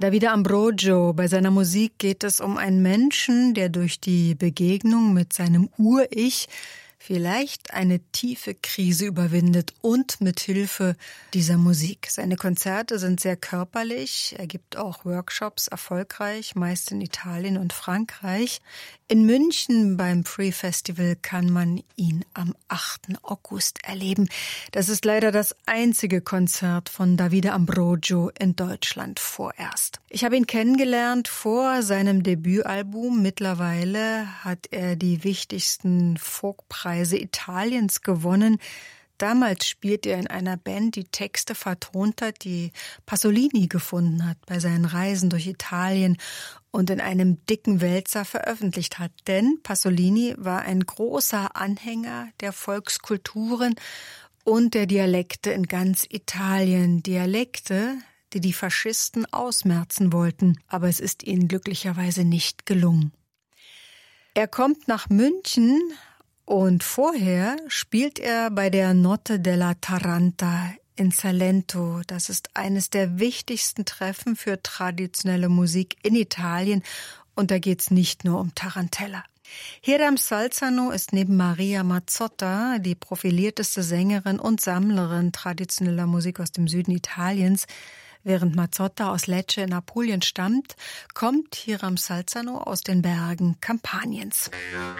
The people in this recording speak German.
Davide Ambrogio, bei seiner Musik geht es um einen Menschen, der durch die Begegnung mit seinem Ur-Ich vielleicht eine tiefe Krise überwindet und mit Hilfe dieser Musik. Seine Konzerte sind sehr körperlich, er gibt auch Workshops erfolgreich, meist in Italien und Frankreich. In München beim Free Festival kann man ihn am 8. August erleben. Das ist leider das einzige Konzert von Davide Ambrogio in Deutschland vorerst. Ich habe ihn kennengelernt vor seinem Debütalbum. Mittlerweile hat er die wichtigsten Folkpreise Italiens gewonnen. Damals spielte er in einer Band, die Texte vertont hat, die Pasolini gefunden hat bei seinen Reisen durch Italien und in einem dicken Wälzer veröffentlicht hat. Denn Pasolini war ein großer Anhänger der Volkskulturen und der Dialekte in ganz Italien. Dialekte, die die Faschisten ausmerzen wollten. Aber es ist ihnen glücklicherweise nicht gelungen. Er kommt nach München und vorher spielt er bei der Notte della Taranta in Salento. Das ist eines der wichtigsten Treffen für traditionelle Musik in Italien. Und da geht's nicht nur um Tarantella. Hiram Salzano ist neben Maria Mazzotta die profilierteste Sängerin und Sammlerin traditioneller Musik aus dem Süden Italiens. Während Mazzotta aus Lecce in Apulien stammt, kommt Hiram Salzano aus den Bergen Kampaniens.